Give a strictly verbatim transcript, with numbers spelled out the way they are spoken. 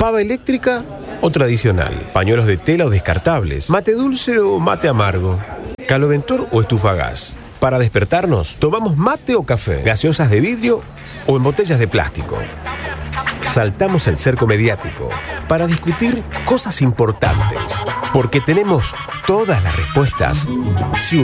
¿Pava eléctrica o tradicional? ¿Pañuelos de tela o descartables? ¿Mate dulce o mate amargo? ¿Caloventor o estufa a gas? Para despertarnos, ¿tomamos mate o café? ¿Gaseosas de vidrio o en botellas de plástico? Saltamos el cerco mediático para discutir cosas importantes, porque tenemos todas las respuestas si